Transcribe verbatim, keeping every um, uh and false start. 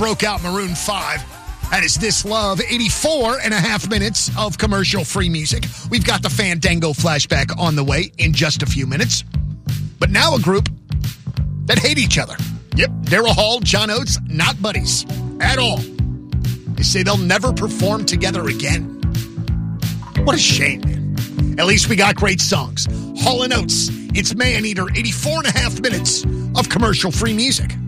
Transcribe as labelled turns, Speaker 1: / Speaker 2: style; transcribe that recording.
Speaker 1: broke out Maroon five. That is This Love, eighty-four and a half minutes of commercial-free music. We've got the Fandango flashback on the way in just a few minutes. But now a group that hate each other. Yep, Daryl Hall, John Oates, not buddies at all. They say they'll never perform together again. What a shame, man. At least we got great songs. Hall and Oates, it's Man Eater, eighty-four and a half minutes of commercial-free music.